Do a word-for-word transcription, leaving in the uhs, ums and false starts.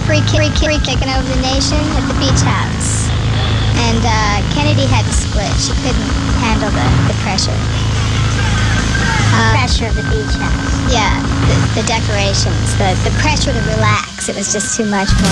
free free free taking over the nation at the beach house. And uh, Kennedy had to split. She couldn't handle the, the pressure. Uh, pressure of the beach house. Yeah, the, the decorations, the, the pressure to relax. It was just too much for